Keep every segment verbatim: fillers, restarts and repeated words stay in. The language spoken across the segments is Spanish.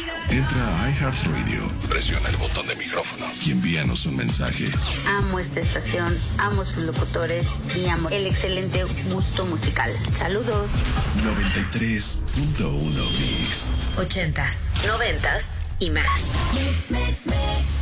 Entra a iHeartRadio, presiona el botón de micrófono y envíanos un mensaje. Amo esta estación, amo sus locutores y amo el excelente gusto musical. Saludos. noventa y tres punto uno Mix. Ochentas, noventas y más. Mix, mix, mix.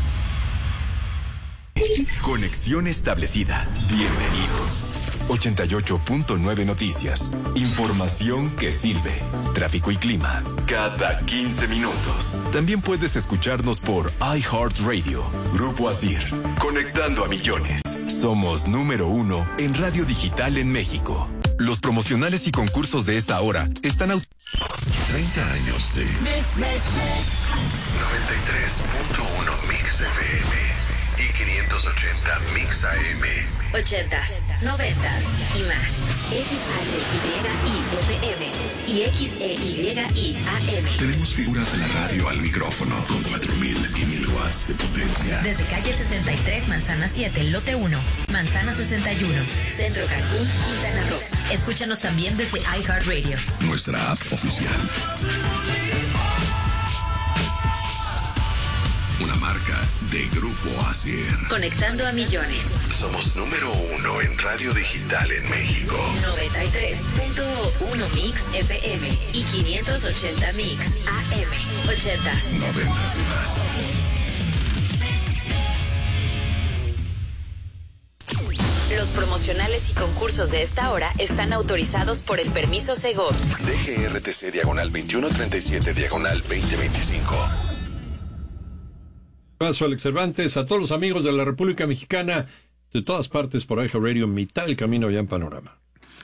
Conexión establecida. Bienvenido. ochenta y ocho punto nueve Noticias. Información que sirve. Tráfico y clima. Cada quince minutos. También puedes escucharnos por iHeartRadio. Grupo Asir. Conectando a millones. Somos número uno en radio digital en México. Los promocionales y concursos de esta hora están a... treinta años de Mix, mix, mix. noventa y tres punto uno Mix F M y quinientos ochenta Mix A M. Ochentas, noventas y más. X H Y I F M y X E Y I A M. Tenemos figuras de la radio al micrófono con cuatro mil y mil watts de potencia. Desde calle sesenta y tres, manzana siete, lote uno, manzana sesenta y uno, Centro Cancún, Quintana Roo. Escúchanos también desde iHeartRadio. Nuestra app oficial. Una marca de Grupo Asir. Conectando a millones. Somos número uno en radio digital en México. noventa y tres punto uno Mix F M y quinientos ochenta Mix A M. Ochentas. Noventas y más. Los promocionales y concursos de esta hora están autorizados por el permiso Segov. D G R T C diagonal veintiuno treinta y siete diagonal veinte veinticinco. Paso Alex Cervantes, a todos los amigos de la República Mexicana, de todas partes por iHeartRadio, mitad del camino ya en Panorama.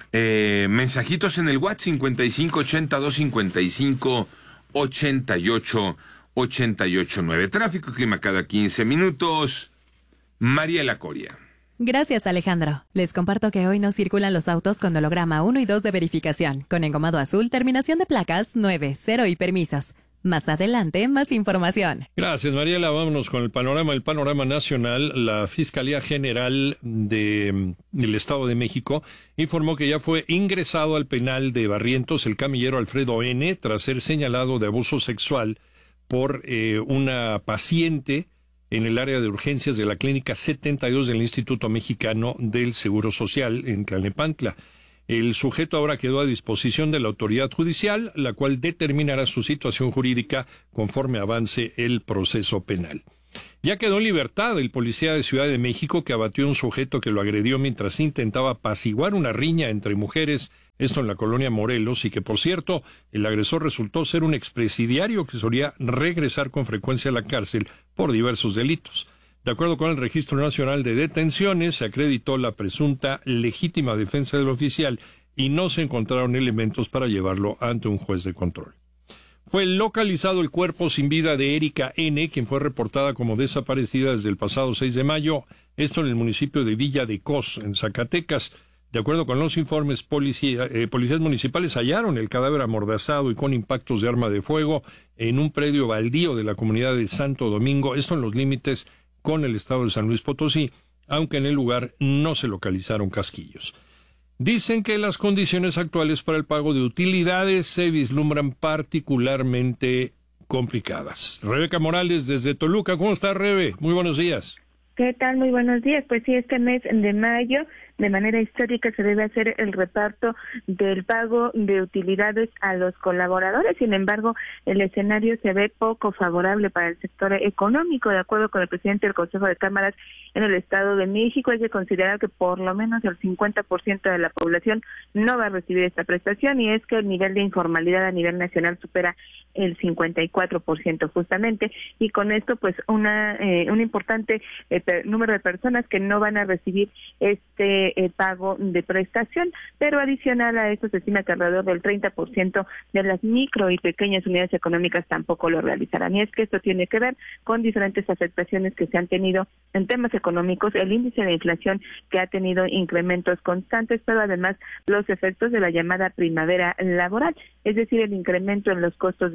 Eh, mensajitos en el WhatsApp cincuenta y cinco ochenta y dos cincuenta y cinco ochenta y ocho ochenta y ocho nueve. Tráfico y clima cada quince minutos. Mariela Coria. Gracias, Alejandro. Les comparto que hoy no circulan los autos con holograma uno y dos de verificación, con engomado azul, terminación de placas nueve, cero y permisos. Más adelante, más información. Gracias, Mariela. Vámonos con el panorama, el panorama nacional. La Fiscalía General de, del Estado de México informó que ya fue ingresado al penal de Barrientos el camillero Alfredo N. tras ser señalado de abuso sexual por eh, una paciente en el área de urgencias de la Clínica setenta y dos del Instituto Mexicano del Seguro Social en Tlalnepantla. El sujeto ahora quedó a disposición de la autoridad judicial, la cual determinará su situación jurídica conforme avance el proceso penal. Ya quedó en libertad el policía de Ciudad de México que abatió a un sujeto que lo agredió mientras intentaba apaciguar una riña entre mujeres, esto en la colonia Morelos, y que, por cierto, el agresor resultó ser un expresidiario que solía regresar con frecuencia a la cárcel por diversos delitos. De acuerdo con el Registro Nacional de Detenciones, se acreditó la presunta legítima defensa del oficial y no se encontraron elementos para llevarlo ante un juez de control. Fue localizado el cuerpo sin vida de Erika N., quien fue reportada como desaparecida desde el pasado seis de mayo, esto en el municipio de Villa de Cos, en Zacatecas. De acuerdo con los informes, policía, eh, policías municipales hallaron el cadáver amordazado y con impactos de arma de fuego en un predio baldío de la comunidad de Santo Domingo, esto en los límites con el estado de San Luis Potosí, aunque en el lugar no se localizaron casquillos. Dicen que las condiciones actuales para el pago de utilidades se vislumbran particularmente complicadas. Rebeca Morales desde Toluca. ¿Cómo está, Rebe? Muy buenos días. ¿Qué tal? Muy buenos días. Pues sí, este mes de mayo, de manera histórica, se debe hacer el reparto del pago de utilidades a los colaboradores. Sin embargo, el escenario se ve poco favorable para el sector económico. De acuerdo con el presidente del Consejo de Cámaras en el Estado de México, hay que considerar que por lo menos el cincuenta por ciento de la población no va a recibir esta prestación, y es que el nivel de informalidad a nivel nacional supera el cincuenta y cuatro por ciento justamente, y con esto pues una eh, un importante eh, número de personas que no van a recibir este eh, pago de prestación, pero adicional a esto se estima que alrededor del treinta por ciento de las micro y pequeñas unidades económicas tampoco lo realizarán, y es que esto tiene que ver con diferentes afectaciones que se han tenido en temas económicos, el índice de inflación que ha tenido incrementos constantes, pero además los efectos de la llamada primavera laboral, es decir, el incremento en los costos de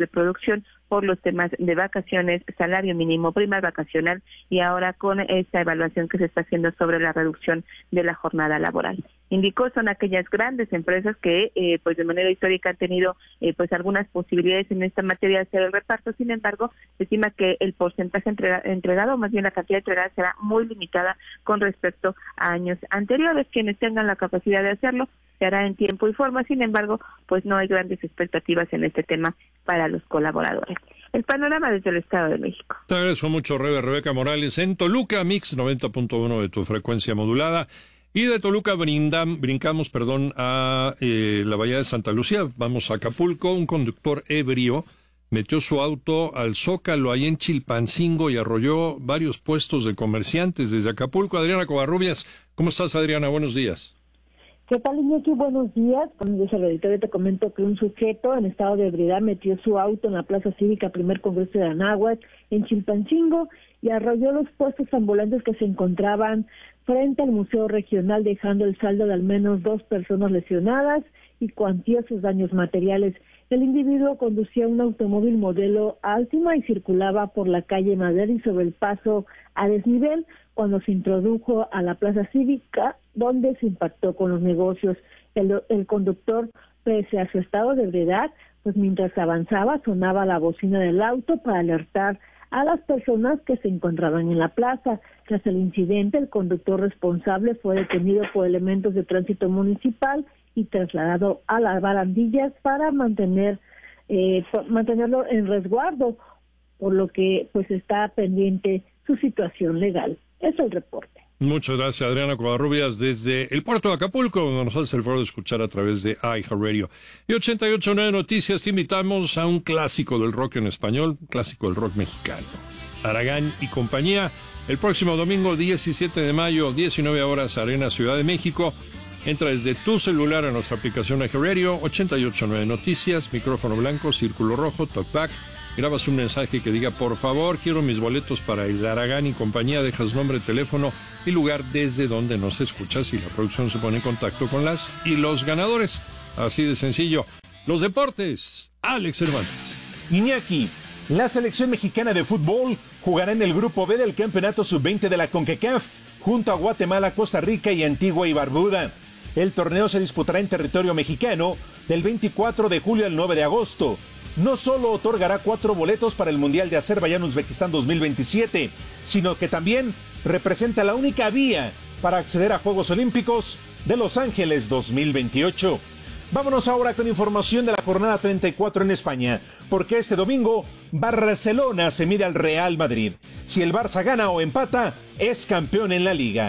de producción por los temas de vacaciones, salario mínimo, prima vacacional y ahora con esta evaluación que se está haciendo sobre la reducción de la jornada laboral. Indicó son aquellas grandes empresas que eh, pues de manera histórica han tenido eh, pues algunas posibilidades en esta materia de hacer el reparto. Sin embargo, se estima que el porcentaje entrega, entregado, más bien la cantidad entregada, será muy limitada con respecto a años anteriores. Quienes tengan la capacidad de hacerlo se hará en tiempo y forma. Sin embargo, pues no hay grandes expectativas en este tema para los colaboradores. El panorama desde el Estado de México. Te agradezco mucho, Rebe, Rebeca Morales, en Toluca, Mix noventa punto uno de tu frecuencia modulada. Y de Toluca brindam, brincamos perdón, a eh, la Bahía de Santa Lucía. Vamos a Acapulco. Un conductor ebrio metió su auto al Zócalo, ahí en Chilpancingo, y arrolló varios puestos de comerciantes. Desde Acapulco, Adriana Covarrubias. ¿Cómo estás, Adriana? Buenos días. ¿Qué tal, Iñaki? Buenos días. Con el auditorio te comento que un sujeto en estado de ebriedad metió su auto en la Plaza Cívica Primer Congreso de Anáhuac, en Chilpancingo, y arrolló los puestos ambulantes que se encontraban frente al Museo Regional, dejando el saldo de al menos dos personas lesionadas y cuantiosos daños materiales. El individuo conducía un automóvil modelo Altima y circulaba por la calle Madero y sobre el paso a desnivel cuando se introdujo a la Plaza Cívica, donde se impactó con los negocios. El, el conductor, pese a su estado de ebriedad, pues mientras avanzaba sonaba la bocina del auto para alertar a las personas que se encontraban en la plaza. Tras el incidente, el conductor responsable fue detenido por elementos de tránsito municipal y trasladado a las barandillas para mantener eh, mantenerlo en resguardo, por lo que pues está pendiente su situación legal. Es el reporte. Muchas gracias, Adriana Covarrubias, desde el puerto de Acapulco, donde nos hace el favor de escuchar a través de iHeartRadio. Y ochenta y ocho punto nueve Noticias, te invitamos a un clásico del rock en español, clásico del rock mexicano. Aragán y compañía, el próximo domingo diecisiete de mayo, diecinueve horas, Arena Ciudad de México. Entra desde tu celular a nuestra aplicación iHeartRadio, ochenta y ocho punto nueve Noticias, micrófono blanco, círculo rojo, talkback. Grabas un mensaje que diga, por favor, quiero mis boletos para el Aragán y compañía, dejas nombre, teléfono y lugar desde donde nos escuchas y la producción se pone en contacto con las y los ganadores. Así de sencillo. Los deportes, Alex Cervantes. Iñaki, la selección mexicana de fútbol jugará en el grupo B del campeonato sub veinte de la CONCACAF junto a Guatemala, Costa Rica y Antigua y Barbuda. El torneo se disputará en territorio mexicano del veinticuatro de julio al nueve de agosto. No solo otorgará cuatro boletos para el Mundial de Azerbaiyán-Uzbekistán dos mil veintisiete, sino que también representa la única vía para acceder a Juegos Olímpicos de Los Ángeles dos mil veintiocho. Vámonos ahora con información de la jornada treinta y cuatro en España, porque este domingo Barcelona se mide al Real Madrid. Si el Barça gana o empata, es campeón en la Liga.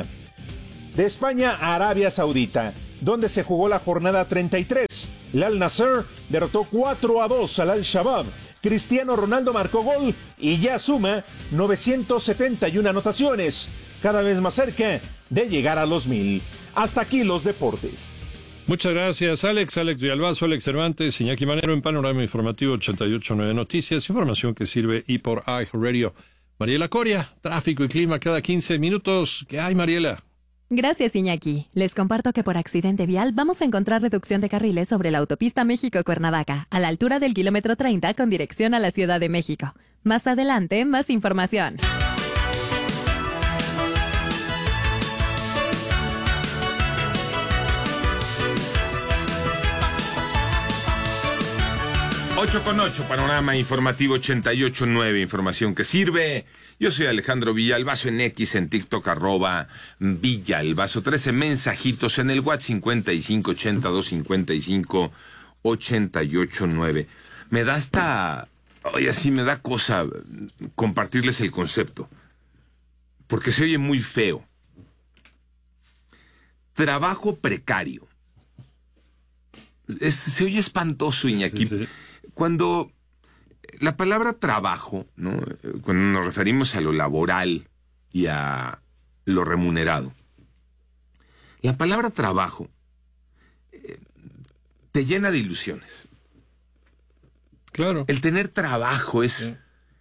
De España a Arabia Saudita, donde se jugó la jornada treinta y tres. El Al-Nassr derrotó cuatro a dos al Al-Shabaab. Cristiano Ronaldo marcó gol y ya suma novecientas setenta y una anotaciones, cada vez más cerca de llegar a los mil. Hasta aquí los deportes. Muchas gracias, Alex. Alex Villalbazo, Alex Cervantes, Iñaki Manero en Panorama Informativo ochenta y ocho punto nueve Noticias, información que sirve y por iHeartRadio. Mariela Coria, tráfico y clima cada quince minutos. ¿Qué hay, Mariela? Gracias, Iñaki. Les comparto que por accidente vial vamos a encontrar reducción de carriles sobre la autopista México-Cuernavaca, a la altura del kilómetro treinta con dirección a la Ciudad de México. Más adelante, más información. ocho con ocho, Panorama Informativo ochenta y ocho punto nueve, información que sirve. Yo soy Alejandro Villalbazo en X, en TikTok, arroba Villalbazo. trece mensajitos en el WhatsApp, cincuenta y cinco, ochenta y dos, cincuenta y cinco, ochenta y ocho, nueve. Me da hasta, oye, así me da cosa compartirles el concepto, porque se oye muy feo. Trabajo precario. Es, se oye espantoso, Iñaki. Sí, sí. Cuando la palabra trabajo, ¿no? Cuando nos referimos a lo laboral y a lo remunerado, la palabra trabajo eh, te llena de ilusiones. Claro. El tener trabajo es, sí.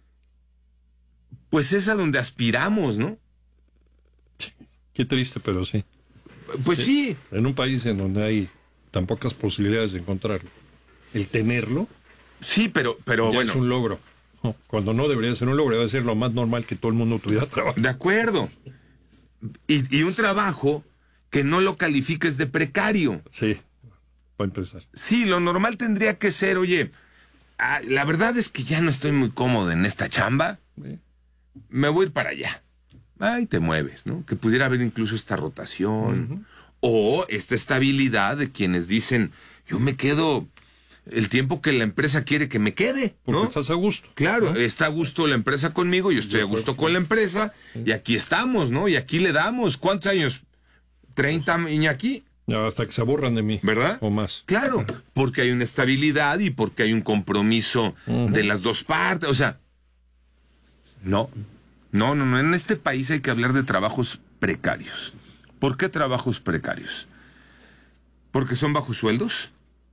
pues es a donde aspiramos, ¿no? Qué triste, pero sí. Pues sí. sí. En un país en donde hay tan pocas posibilidades de encontrarlo, el tenerlo Sí, pero, pero ya bueno. es un logro. Cuando no debería ser un logro, debe ser lo más normal que todo el mundo tuviera trabajo. De acuerdo. Y, y un trabajo que no lo califiques de precario. Sí, para empezar. Sí, lo normal tendría que ser, oye, ah, la verdad es que ya no estoy muy cómodo en esta chamba. Sí. Me voy a ir para allá. Ay, te mueves, ¿no? Que pudiera haber incluso esta rotación. Uh-huh. O esta estabilidad de quienes dicen, yo me quedo el tiempo que la empresa quiere que me quede, ¿no? Porque estás a gusto. Claro, ¿no? Está a gusto la empresa conmigo, yo estoy a gusto con la empresa, sí. Y aquí estamos, ¿no? Y aquí le damos, ¿cuántos años? ¿treinta, Iñaki? Hasta que se aburran de mí. ¿Verdad? O más. Claro, porque hay una estabilidad y porque hay un compromiso uh-huh. de las dos partes, o sea, no, no, no, no, en este país hay que hablar de trabajos precarios. ¿Por qué trabajos precarios? ¿Porque son bajos sueldos?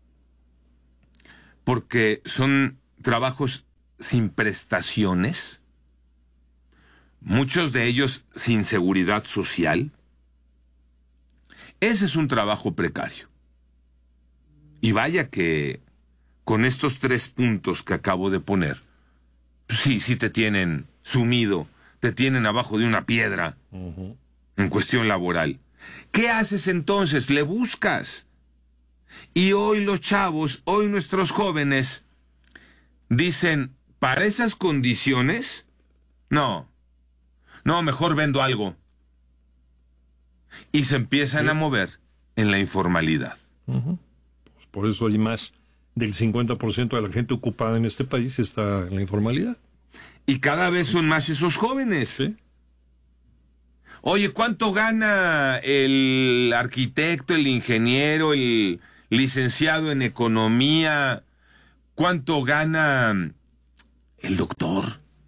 ¿Porque son trabajos sin prestaciones? Muchos de ellos sin seguridad social. Ese es un trabajo precario. Y vaya que con estos tres puntos que acabo de poner, sí, sí te tienen sumido, te tienen abajo de una piedra uh-huh. en cuestión laboral. ¿Qué haces entonces? Le buscas. Y hoy los chavos, hoy nuestros jóvenes dicen, ¿para esas condiciones? No, no, mejor vendo algo. Y se empiezan sí. a mover en la informalidad. Uh-huh. Pues por eso hay más del cincuenta por ciento de la gente ocupada en este país está en la informalidad. Y cada vez son más esos jóvenes. Sí. Oye, ¿cuánto gana el arquitecto, el ingeniero, el licenciado en economía? ¿Cuánto gana el doctor?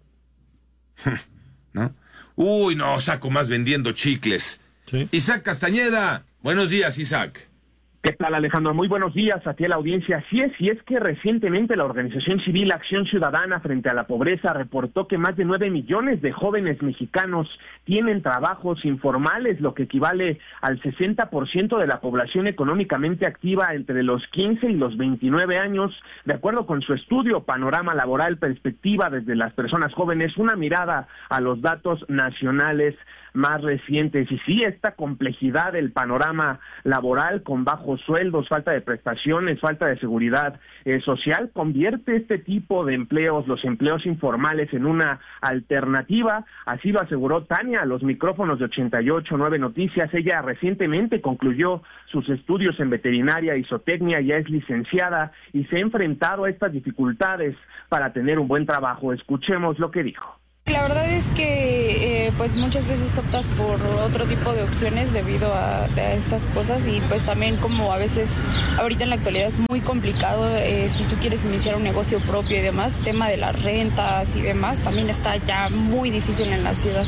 ¿No? Uy, no, saco más vendiendo chicles. Sí. Isaac Castañeda, buenos días, Isaac. ¿Qué tal, Alejandro? Muy buenos días a ti a la audiencia. Así es, y es que recientemente la organización civil Acción Ciudadana frente a la Pobreza reportó que más de nueve millones de jóvenes mexicanos tienen trabajos informales, lo que equivale al sesenta por ciento de la población económicamente activa entre los quince y los veintinueve años, de acuerdo con su estudio Panorama Laboral, Perspectiva desde las Personas Jóvenes, una mirada a los datos nacionales más recientes. Y sí, esta complejidad del panorama laboral con bajos sueldos, falta de prestaciones, falta de seguridad eh, social, convierte este tipo de empleos, los empleos informales, en una alternativa. Así lo aseguró Tania a los micrófonos de ochenta y ocho punto nueve Noticias. Ella recientemente concluyó sus estudios en veterinaria y zootecnia, ya es licenciada y se ha enfrentado a estas dificultades para tener un buen trabajo. Escuchemos lo que dijo. La verdad es que eh, pues muchas veces optas por otro tipo de opciones debido a, a estas cosas, y pues también como a veces ahorita en la actualidad es muy complicado eh, si tú quieres iniciar un negocio propio y demás, tema de las rentas y demás también está ya muy difícil en la ciudad.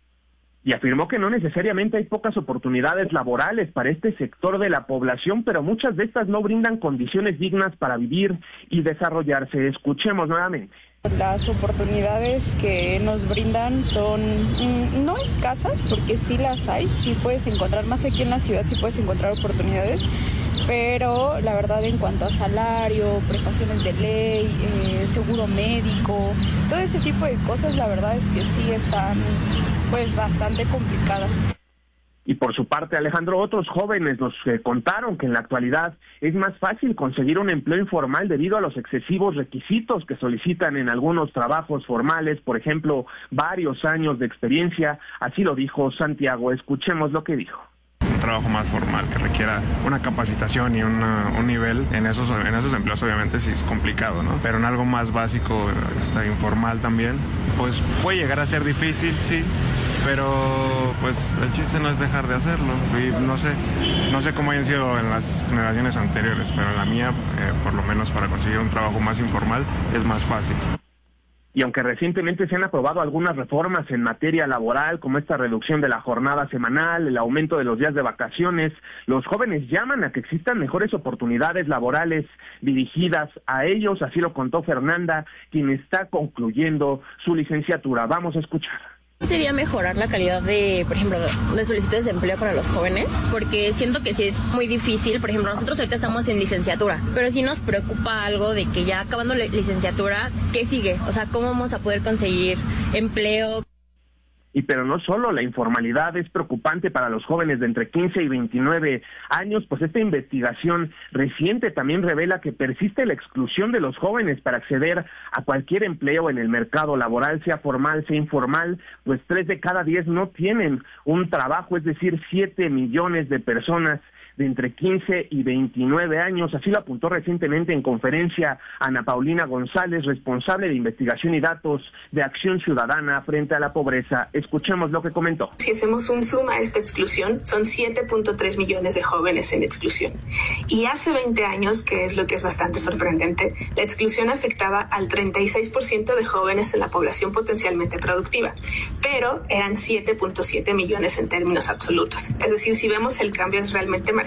Y afirmó que no necesariamente hay pocas oportunidades laborales para este sector de la población, pero muchas de estas no brindan condiciones dignas para vivir y desarrollarse. Escuchemos nuevamente. Las oportunidades que nos brindan son mm, no escasas, porque sí las hay, sí puedes encontrar, más aquí en la ciudad sí puedes encontrar oportunidades, pero la verdad en cuanto a salario, prestaciones de ley, eh, seguro médico, todo ese tipo de cosas, la verdad es que sí están pues bastante complicadas. Y por su parte, Alejandro, otros jóvenes nos eh, contaron que en la actualidad es más fácil conseguir un empleo informal debido a los excesivos requisitos que solicitan en algunos trabajos formales, por ejemplo, varios años de experiencia. Así lo dijo Santiago. Escuchemos lo que dijo. Un trabajo más formal que requiera una capacitación y una, un nivel en esos en esos empleos obviamente sí es complicado, ¿no? Pero en algo más básico, está informal también, pues puede llegar a ser difícil, sí. Pero pues el chiste no es dejar de hacerlo. Y no sé, no sé cómo hayan sido en las generaciones anteriores, pero en la mía, eh, por lo menos para conseguir un trabajo más informal, es más fácil. Y aunque recientemente se han aprobado algunas reformas en materia laboral, como esta reducción de la jornada semanal, el aumento de los días de vacaciones, los jóvenes llaman a que existan mejores oportunidades laborales dirigidas a ellos. Así lo contó Fernanda, quien está concluyendo su licenciatura. Vamos a escuchar. Sería mejorar la calidad de, por ejemplo, de solicitudes de empleo para los jóvenes, porque siento que sí es muy difícil. Por ejemplo, nosotros ahorita estamos en licenciatura, pero sí nos preocupa algo de que ya acabando la licenciatura, ¿qué sigue? O sea, ¿cómo vamos a poder conseguir empleo? Y pero no solo, la informalidad es preocupante para los jóvenes de entre quince y veintinueve años, pues esta investigación reciente también revela que persiste la exclusión de los jóvenes para acceder a cualquier empleo en el mercado laboral, sea formal, sea informal, pues tres de cada diez no tienen un trabajo, es decir, siete millones de personas de entre quince y veintinueve años. Así lo apuntó recientemente en conferencia Ana Paulina González, responsable de investigación y datos de Acción Ciudadana frente a la pobreza. Escuchemos lo que comentó. Si hacemos un zoom a esta exclusión, son siete punto tres millones de jóvenes en exclusión. Y hace veinte años, que es lo que es bastante sorprendente, la exclusión afectaba al treinta y seis por ciento de jóvenes en la población potencialmente productiva, pero eran siete punto siete millones en términos absolutos. Es decir, si vemos el cambio es realmente marginal.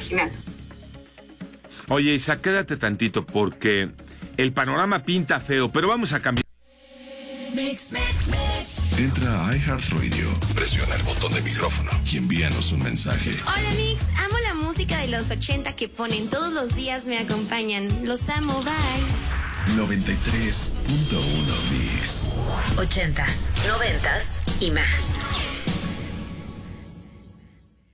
Oye, Isa, quédate tantito porque el panorama pinta feo, pero vamos a cambiar. Mix, mix, mix. Entra a iHeartRadio, presiona el botón de micrófono y envíanos un mensaje. Hola Mix, amo la música de los ochenta que ponen todos los días, me acompañan. Los amo, bye. noventa y tres punto uno Mix. Ochentas, noventas y más.